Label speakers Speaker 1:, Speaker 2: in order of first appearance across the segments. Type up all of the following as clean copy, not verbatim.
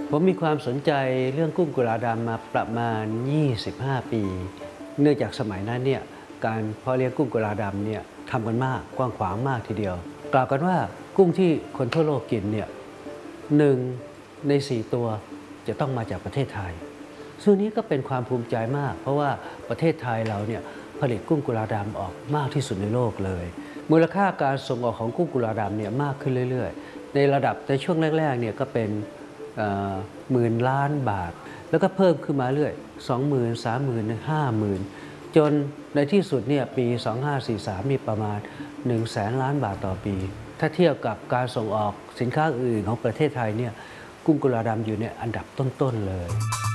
Speaker 1: ผมมีความสนใจเรื่องกุ้งกุลาดำมาประมาณ 25 ปี เนื่องจากสมัยนั้นเนี่ยการเพาะเลี้ยงกุ้งกุลาดำเนี่ยทำกันมากกว้างขวางมากทีเดียวกล่าวกันว่ากุ้งที่คนทั่วโลกกินเนี่ย1 ใน 4 ตัวจะต้องมาจากประเทศไทยซึ่งนี้ก็เป็นความภูมิใจมากเพราะว่าประเทศไทยเราเนี่ยผลิตกุ้งกุลาดำออกมากที่สุดในโลกเลยมูลค่าการส่งออกของกุ้งกุลาดำเนี่ยมากขึ้นเรื่อยๆในช่วงแรกๆเนี่ยก็เป็น10,000 ล้านบาทแล้วก็เพิ่มขึ้นมาเรื่อย 20,000 30,000 50,000 จนในที่สุดเนี่ยปี 2543 มีประมาณ 100,000 ล้านบาทต่อปีถ้าเทียบกับการส่งออกสินค้าอื่นของประเทศไทยเนี่ยกุ้งกุลาดำอยู่ในอันดับต้นๆเลย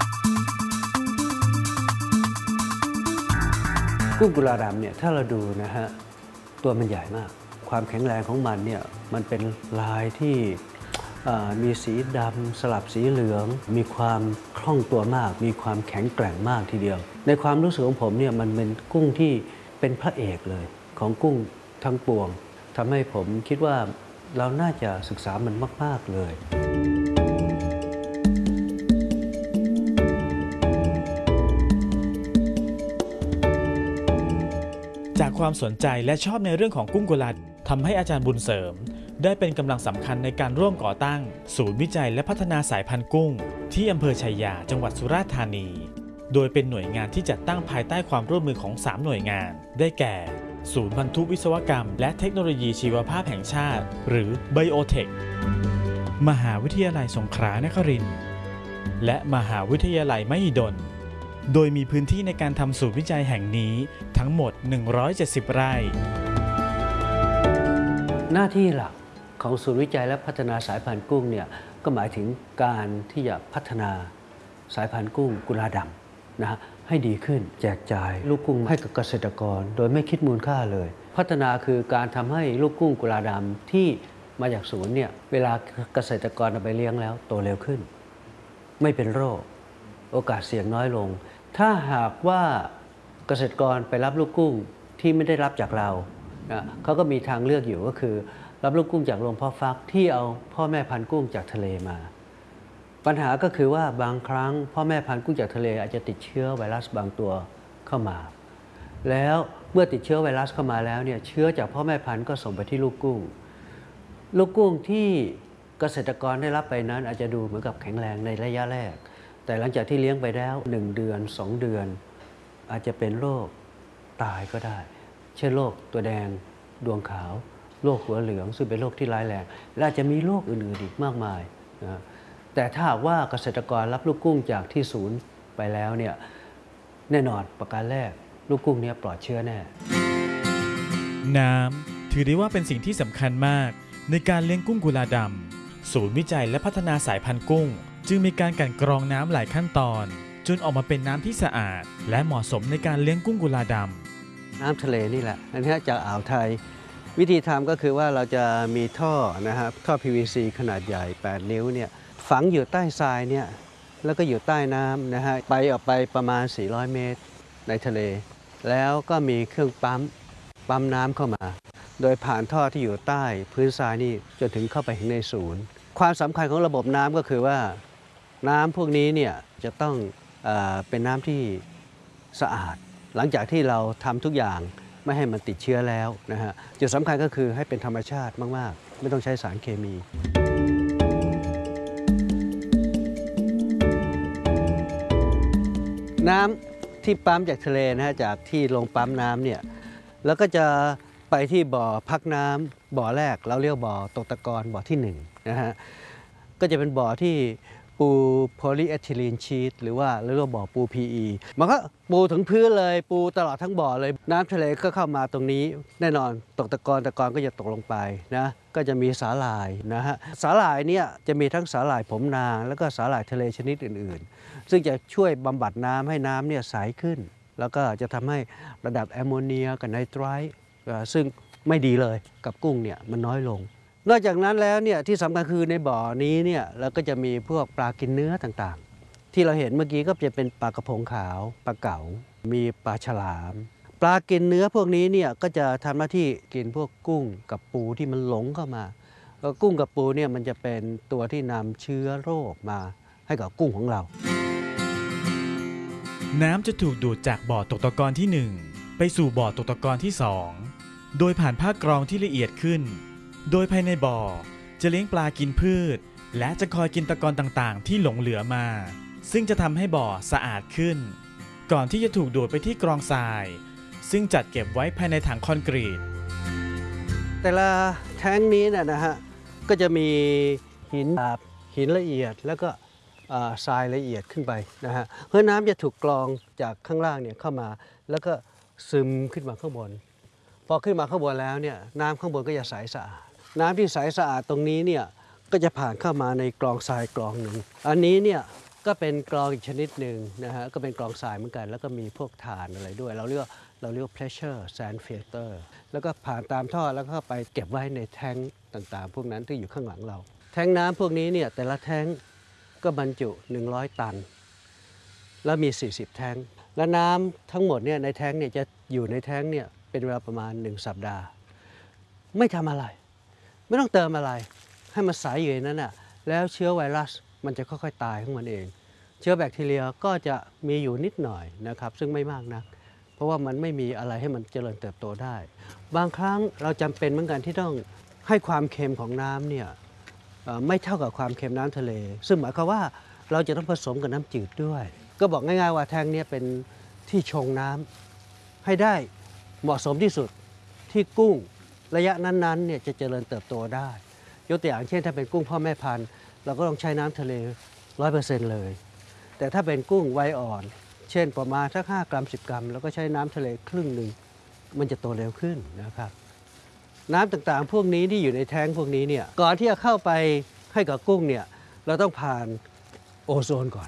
Speaker 1: กุ้งกุลาดำเนี่ยถ้าเราดูนะฮะตัวมันใหญ่มากความแข็งแรงของมันเนี่ยมันเป็นลายที่มีสีดำสลับสีเหลืองมีความคล่องตัวมากมีความแข็งแกร่งมากทีเดียวในความรู้สึกของผมเนี่ยมันเป็นกุ้งที่เป็นพระเอกเลยของกุ้งทั้งปวงทำให้ผมคิดว่าเราน่าจะศึกษามันมากๆเลย
Speaker 2: จากความสนใจและชอบในเรื่องของกุ้งกุลาทำให้อาจารย์บุญเสริมได้เป็นกำลังสำคัญในการร่วมก่อตั้งศูนย์วิจัยและพัฒนาสายพันธุ์กุ้งที่อำเภอชัยยาจังหวัดสุราษฎร์ธานีโดยเป็นหน่วยงานที่จัดตั้งภายใต้ความร่วมมือของ3หน่วยงานได้แก่ศูนย์พันธุวิศวกรรมและเทคโนโลยีชีวภาพแห่งชาติหรือ Biotech มหาวิทยาลัยสงขลานครินทร์และมหาวิทยาลัยมหิดลโดยมีพื้นที่ในการทำศูนย์วิจัยแห่งนี้ทั้งหมด170 ไร่
Speaker 1: หน้าที่หลักของศูนย์วิจัยและพัฒนาสายพันธุ์กุ้งเนี่ยก็หมายถึงการที่จะพัฒนาสายพันธุ์กุ้งกุลาดำนะฮะให้ดีขึ้นแจกจ่ายลูกกุ้งให้กับเกษตรกรโดยไม่คิดมูลค่าเลยพัฒนาคือการทำให้ลูกกุ้งกุลาดำที่มาจากศูนย์เนี่ยเวลาเกษตรกรเอาไปเลี้ยงแล้วโตเร็วขึ้นไม่เป็นโรคโอกาสเสี่ยงน้อยลงถ้าหากว่าเกษตรกรไปรับลูกกุ้งที่ไม่ได้รับจากเราเขาก็มีทางเลือกอยู่ก็คือรับลูกกุ้งจากโรงเพาะฟักที่เอาพ่อแม่พันธุ์กุ้งจากทะเลมาปัญหาก็คือว่าบางครั้งพ่อแม่พันธุ์กุ้งจากทะเลอาจจะติดเชื้อไวรัสบางตัวเข้ามาแล้วเมื่อติดเชื้อไวรัสเข้ามาแล้วเนี่ยเชื้อจากพ่อแม่พันธุ์ก็ส่งไปที่ลูกกุ้งที่เกษตรกรได้รับไปนั้นอาจจะดูเหมือนกับแข็งแรงในระยะแรกแต่หลังจากที่เลี้ยงไปแล้ว1 เดือน 2 เดือนอาจจะเป็นโรคตายก็ได้เช่นโรคตัวแดงดวงขาวโรคหัวเหลืองซึ่งเป็นโรคที่ร้ายแรงและอาจจะมีโรคอื่นๆอีกมากมายนะแต่ถ้าหากว่าเกษตรกรรับลูกกุ้งจากที่ศูนย์ไปแล้วเนี่ยแน่นอนประการแรกลูกกุ้งนี้ปลอดเชื้อแน่
Speaker 2: น้ำถือได้ว่าเป็นสิ่งที่สำคัญมากในการเลี้ยงกุ้งกุลาดำศูนย์วิจัยและพัฒนาสายพันธุ์กุ้งจึงมีการกลั่นกรองน้ำหลายขั้นตอนจนออกมาเป็นน้ำที่สะอาดและเหมาะสมในการเลี้ยงกุ้งกุลาดำ
Speaker 1: น้ำทะเลนี่แหละอันนี้จากอ่าวไทยวิธีทำก็คือว่าเราจะมีท่อนะครับท่อ PVC ขนาดใหญ่8 นิ้วเนี่ยฝังอยู่ใต้ทรายเนี่ยแล้วก็อยู่ใต้น้ำนะฮะออกไปประมาณ400 เมตรในทะเลแล้วก็มีเครื่องปั๊มน้ำเข้ามาโดยผ่านท่อที่อยู่ใต้พื้นทรายนี่จนถึงเข้าไปในศูนย์ความสำคัญของระบบน้ำก็คือว่าน้ำพวกนี้เนี่ยจะต้องเป็นน้ำที่สะอาดหลังจากที่เราทำทุกอย่างไม่ให้มันติดเชื้อแล้วนะฮะจุดสำคัญก็คือให้เป็นธรรมชาติมากๆไม่ต้องใช้สารเคมีน้ำที่ปั๊มจากทะเลนะฮะจากที่ลงปั๊มน้ำเนี่ยแล้วก็จะไปที่บ่อพักน้ำบ่อแรกเราเรียกบ่อตกตะกอนบ่อที่1นะฮะก็จะเป็นบ่อที่ปูโพลีเอทิลีนชีทหรือว่าเรียกว่าบ่อปู PE มันก็ปูถึงพื้นเลยปูตลอดทั้งบ่อเลยน้ำทะเลก็เข้ามาตรงนี้แน่นอนตกตะกอนก็จะตกลงไปนะก็จะมีสาหร่ายนะฮะสาหร่ายเนี่ยจะมีทั้งสาหร่ายผมนางแล้วก็สาหร่ายทะเลชนิดอื่นๆซึ่งจะช่วยบำบัดน้ำให้น้ำเนี่ยใสขึ้นแล้วก็จะทำให้ระดับแอมโมเนียกับไนไตรท์ซึ่งไม่ดีเลยกับกุ้งเนี่ยมันน้อยลงนอกจากนั้นแล้วเนี่ยที่สำคัญคือในบ่อนี้เนี่ยเราก็จะมีพวกปลากินเนื้อต่างๆที่เราเห็นเมื่อกี้ก็จะเป็นปลากระพงขาวปลาเก๋ามีปลาฉลามปลากินเนื้อพวกนี้เนี่ยก็จะทำหน้าที่กินพวกกุ้งกับปูที่มันหลงเข้ามากุ้งกับปูเนี่ยมันจะเป็นตัวที่นำเชื้อโรคมาให้กับกุ้งของเรา
Speaker 2: น้ำจะถูกดูดจากบ่อตกตะกอนที่ 1 ไปสู่บ่อตกตะกอนที่ 2 โดยผ่านผ้ากรองที่ละเอียดขึ้น โดยภายในบ่อจะเลี้ยงปลากินพืช และจะคอยกินตะกอนต่างๆที่หลงเหลือมา ซึ่งจะทำให้บ่อสะอาดขึ้น ก่อนที่จะถูกดูดไปที่กรองทราย ซึ่งจัดเก็บไว้ภายในถังคอนกรีต
Speaker 1: แต่ละแท้งนี้นะฮะก็จะมีหินหินละเอียดแล้วก็ทรายละเอียดขึ้นไปนะฮะเพราะน้ำจะถูกกรองจากข้างล่างเนี่ยเข้ามาแล้วก็ซึมขึ้นมาข้างบนพอขึ้นมาข้างบนแล้วเนี่ยน้ำข้างบนก็จะใสสะอาดน้ำที่ใสสะอาดตรงนี้เนี่ยก็จะผ่านเข้ามาในกรองทรายกรองหนึ่งอันนี้เนี่ยก็เป็นกรองอีกชนิดหนึ่งนะฮะก็เป็นกรองทรายเหมือนกันแล้วก็มีพวกถ่านอะไรด้วยเราเรียกpressure sand filter แล้วก็ผ่านตามท่อแล้วก็ไปเก็บไว้ในแท้งต่างๆพวกนั้นที่อยู่ข้างหลังเราแท้งน้ำพวกนี้เนี่ยแต่ละแท้งก็บรรจุ100 ตันแล้วมี40แท้งและน้ำทั้งหมดเนี่ยในแท้งเนี่ยจะอยู่ในแท้งเนี่ยเป็นเวลาประมาณ1 สัปดาห์ไม่ทำอะไรไม่ต้องเติมอะไรให้มันใสอยู่ในนั้นน่ะแล้วเชื้อไวรัสมันจะค่อยๆตายของมันเองเชื้อแบคทีเรียก็จะมีอยู่นิดหน่อยนะครับซึ่งไม่มากนักเพราะว่ามันไม่มีอะไรให้มันเจริญเติบโตได้บางครั้งเราจำเป็นเหมือนกันที่ต้องให้ความเค็มของน้ำเนี่ยไม่เท่ากับความเค็มน้ำทะเลซึ่งหมายความว่าเราจะต้องผสมกับน้ำจืดด้วยก็บอกง่ายๆว่าแท้งนี้เป็นที่ชงน้ำให้ได้เหมาะสมที่สุดที่กุ้งระยะนั้นๆเนี่ยจะเจริญเติบโตได้ยกตัวอย่างเช่นถ้าเป็นกุ้งพ่อแม่พันธุ์เราก็ต้องใช้น้ำทะเล 100% เลยแต่ถ้าเป็นกุ้งวัยอ่อนเช่นประมาณสัก5 กรัม 10 กรัมแล้วก็ใช้น้ำทะเลครึ่งหนึ่งมันจะโตเร็วขึ้นนะครับน้ำต่างๆพวกนี้ที่อยู่ในแท้งพวกนี้เนี่ยก่อนที่จะเข้าไปให้กับกุ้งเนี่ยเราต้องผ่านโอโซนก่อน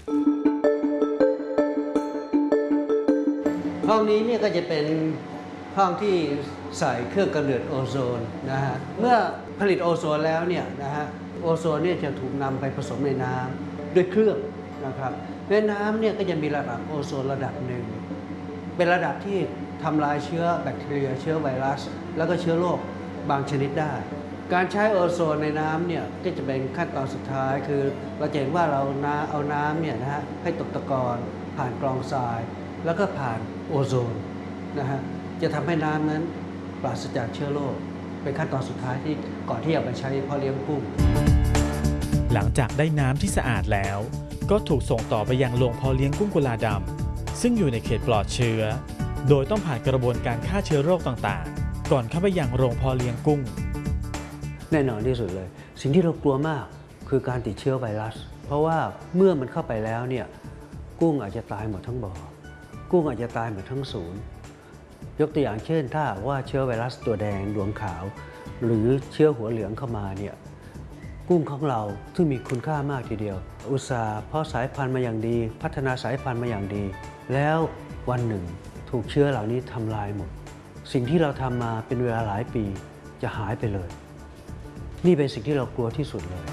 Speaker 1: ห้องนี้เนี่ยก็จะเป็นห้องที่ใส่เครื่องกำเนิดโอโซนนะฮะเมื่อผลิตโอโซนแล้วเนี่ยนะฮะโอโซนเนี่ยจะถูกนำไปผสมในน้ำด้วยเครื่องนะครับในน้ำเนี่ยก็จะมีระดับโอโซนระดับหนึ่งเป็นระดับที่ทำลายเชื้อแบคทีเรียเชื้อไวรัสแล้วก็เชื้อโรคบางชนิดได้การใช้โอโซนในน้ำเนี่ยก็จะเป็นขั้นตอนสุดท้ายคือเราเห็นว่าเราเอาน้ำเนี่ยนะฮะให้ตกตะกอนผ่านกรองทรายแล้วก็ผ่านโอโซนนะฮะจะทำให้น้ำนั้นปราศจากเชื้อโรคเป็นขั้นตอนสุดท้ายที่ก่อนที่จะไปใช้เพาะเลี้ยงกุ้ง
Speaker 2: หลังจากได้น้ำที่สะอาดแล้วก็ถูกส่งต่อไปยังโรงเพาะเลี้ยงกุ้งกุลาดำซึ่งอยู่ในเขตปลอดเชื้อโดยต้องผ่านกระบวนการฆ่าเชื้อโรคต่างๆก่อนเข้าไปยังโรงเพาะเลี้ยงกุ้ง
Speaker 1: แน่นอนที่สุดเลยสิ่งที่เรากลัวมากคือการติดเชื้อไวรัสเพราะว่าเมื่อมันเข้าไปแล้วเนี่ยกุ้งอาจจะตายหมดทั้งบ่อกุ้งอาจจะตายหมดทั้งศูนย์ยกตัวอย่างเช่นถ้าว่าเชื้อไวรัสตัวแดงดวงขาวหรือเชื้อหัวเหลืองเข้ามาเนี่ยกุ้งของเราซึ่งมีคุณค่ามากทีเดียวอุตสาห์เพาะสายพันธุ์มาอย่างดีพัฒนาสายพันธุ์มาอย่างดีแล้ววันหนึ่งถูกเชื้อเหล่านี้ทำลายหมดสิ่งที่เราทำมาเป็นเวลาหลายปีจะหายไปเลยนี่เป็นสิ่งที่เรากลัวที่สุดเลย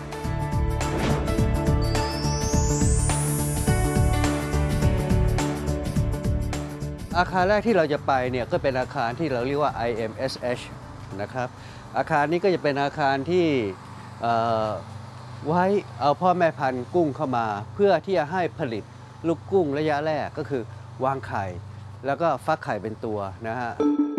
Speaker 1: อาคารแรกที่เราจะไปเนี่ยก็เป็นอาคารที่เราเรียกว่า IMSH นะครับอาคารนี้ก็จะเป็นอาคารที่ไว้เอาพ่อแม่พันธุ์กุ้งเข้ามาเพื่อที่จะให้ผลิตลูกกุ้งระยะแรกก็คือวางไข่แล้วก็ฟักไข่เป็นตัวนะฮะ